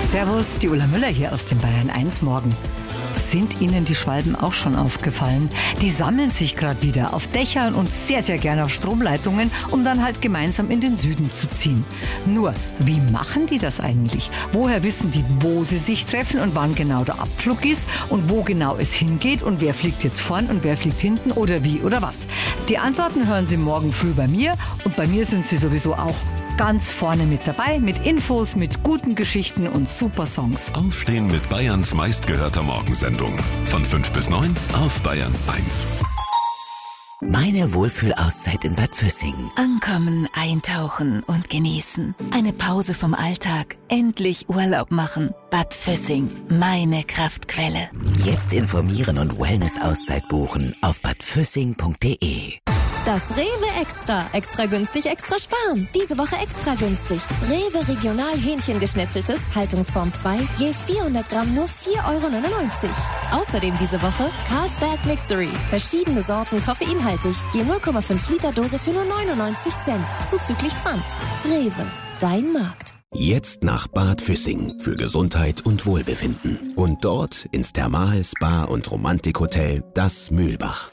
Servus, die Ulla Müller hier aus dem Bayern 1 Morgen. Sind Ihnen die Schwalben auch schon aufgefallen? Die sammeln sich gerade wieder auf Dächern und sehr, sehr gerne auf Stromleitungen, um dann halt gemeinsam in den Süden zu ziehen. Nur, wie machen die das eigentlich? Woher wissen die, wo sie sich treffen und wann genau der Abflug ist und wo genau es hingeht und wer fliegt jetzt vorn und wer fliegt hinten oder wie oder was? Die Antworten hören Sie morgen früh bei mir und bei mir sind Sie sowieso auch ganz vorne mit dabei, mit Infos, mit guten Geschichten und super Songs. Aufstehen mit Bayerns meistgehörter Morgensendung. Von 5 bis 9 auf Bayern 1. Meine Wohlfühlauszeit in Bad Füssing. Ankommen, eintauchen und genießen. Eine Pause vom Alltag. Endlich Urlaub machen. Bad Füssing, meine Kraftquelle. Jetzt informieren und Wellness-Auszeit buchen auf badfüssing.de. Das Rewe Extra. Extra günstig, extra sparen. Diese Woche extra günstig. Rewe Regional Hähnchengeschnetzeltes, Haltungsform 2, je 400 Gramm nur 4,99 €. Außerdem diese Woche Carlsberg Mixery. Verschiedene Sorten koffeinhaltig, je 0,5 Liter Dose für nur 99 Cent. Zuzüglich Pfand. Rewe, dein Markt. Jetzt nach Bad Füssing für Gesundheit und Wohlbefinden. Und dort ins Thermal-, Spa- und Romantikhotel Das Mühlbach.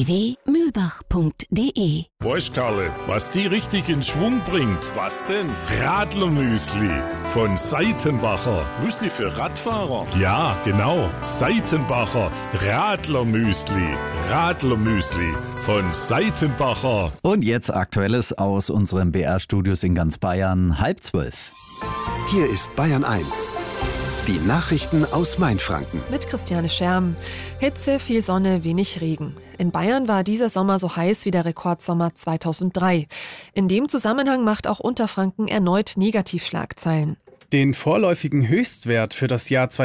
www.mühlbach.de. Weißt, Karle, was die richtig in Schwung bringt? Was denn? Radlermüsli von Seitenbacher. Müsli für Radfahrer? Ja, genau. Seitenbacher Radlermüsli. Radlermüsli von Seitenbacher. Und jetzt Aktuelles aus unseren BR-Studios in ganz Bayern, 11:30. Hier ist Bayern 1. Die Nachrichten aus Mainfranken. Mit Christiane Scherm. Hitze, viel Sonne, wenig Regen. In Bayern war dieser Sommer so heiß wie der Rekordsommer 2003. In dem Zusammenhang macht auch Unterfranken erneut Negativschlagzeilen. Den vorläufigen Höchstwert für das Jahr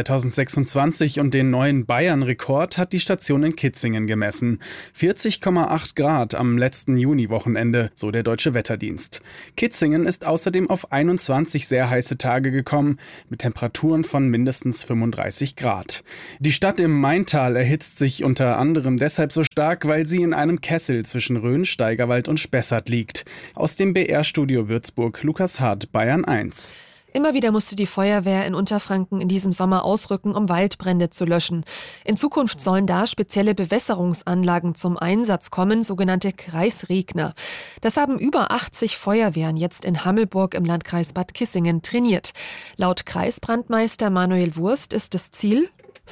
2026 und den neuen Bayern-Rekord hat die Station in Kitzingen gemessen. 40,8 Grad am letzten Juni-Wochenende, so der Deutsche Wetterdienst. Kitzingen ist außerdem auf 21 sehr heiße Tage gekommen, mit Temperaturen von mindestens 35 Grad. Die Stadt im Maintal erhitzt sich unter anderem deshalb so stark, weil sie in einem Kessel zwischen Rhön, Steigerwald und Spessart liegt. Aus dem BR-Studio Würzburg, Lukas Hart, Bayern 1. Immer wieder musste die Feuerwehr in Unterfranken in diesem Sommer ausrücken, um Waldbrände zu löschen. In Zukunft sollen da spezielle Bewässerungsanlagen zum Einsatz kommen, sogenannte Kreisregner. Das haben über 80 Feuerwehren jetzt in Hammelburg im Landkreis Bad Kissingen trainiert. Laut Kreisbrandmeister Manuel Wurst ist das Ziel,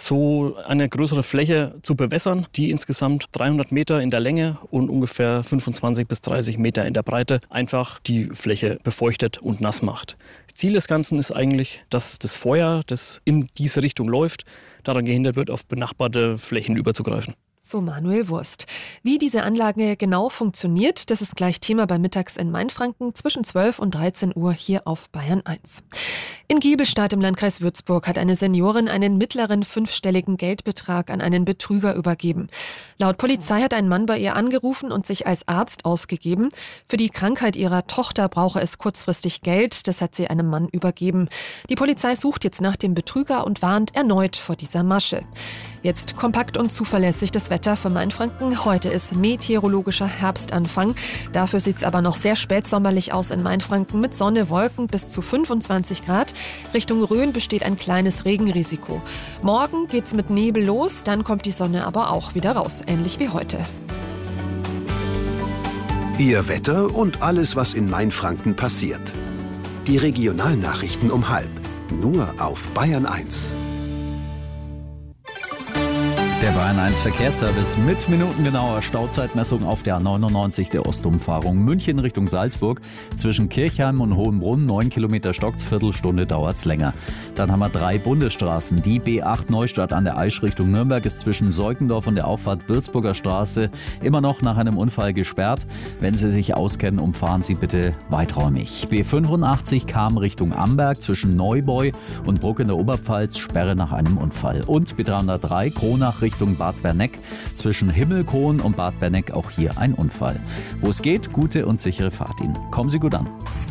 so eine größere Fläche zu bewässern, die insgesamt 300 Meter in der Länge und ungefähr 25 bis 30 Meter in der Breite einfach die Fläche befeuchtet und nass macht. Ziel des Ganzen ist eigentlich, dass das Feuer, das in diese Richtung läuft, daran gehindert wird, auf benachbarte Flächen überzugreifen. So Manuel Wurst. Wie diese Anlage genau funktioniert, das ist gleich Thema bei Mittags in Mainfranken zwischen 12 und 13 Uhr hier auf Bayern 1. In Giebelstadt im Landkreis Würzburg hat eine Seniorin einen mittleren 5-stelligen Geldbetrag an einen Betrüger übergeben. Laut Polizei hat ein Mann bei ihr angerufen und sich als Arzt ausgegeben. Für die Krankheit ihrer Tochter brauche es kurzfristig Geld, das hat sie einem Mann übergeben. Die Polizei sucht jetzt nach dem Betrüger und warnt erneut vor dieser Masche. Jetzt kompakt und zuverlässig das Wetter für Mainfranken. Heute ist meteorologischer Herbstanfang. Dafür sieht es aber noch sehr spätsommerlich aus in Mainfranken mit Sonne, Wolken bis zu 25 Grad. Richtung Rhön besteht ein kleines Regenrisiko. Morgen geht's mit Nebel los, dann kommt die Sonne aber auch wieder raus, ähnlich wie heute. Ihr Wetter und alles, was in Mainfranken passiert. Die Regionalnachrichten um 12:30. Nur auf Bayern 1. Der Bayern 1 Verkehrsservice mit minutengenauer Stauzeitmessung auf der A99 der Ostumfahrung München Richtung Salzburg. Zwischen Kirchheim und Hohenbrunn 9 Kilometer stockt's, Viertelstunde dauert's länger. Dann haben wir 3 Bundesstraßen. Die B8 Neustadt an der Aisch Richtung Nürnberg ist zwischen Seukendorf und der Auffahrt Würzburger Straße immer noch nach einem Unfall gesperrt. Wenn Sie sich auskennen, umfahren Sie bitte weiträumig. B85 kam Richtung Amberg zwischen Neubeu und Bruck in der Oberpfalz, Sperre nach einem Unfall. Und B303 Kronach Richtung Bad Berneck. Zwischen Himmelkron und Bad Berneck auch hier ein Unfall. Wo es geht, gute und sichere Fahrt Ihnen. Kommen Sie gut an.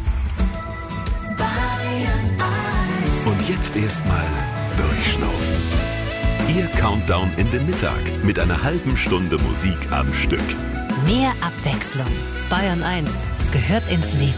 Und jetzt erstmal durchschnaufen. Ihr Countdown in den Mittag mit einer halben Stunde Musik am Stück. Mehr Abwechslung. Bayern 1 gehört ins Leben.